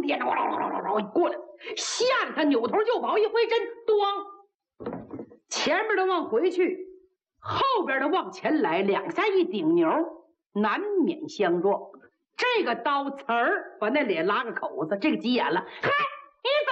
天过来，吓得他扭头就跑，一回身，咣，前边的往回去，后边的往前来，两下一顶牛，难免相撞。这个刀刺儿把那脸拉个口子，这个急眼了，嗨，你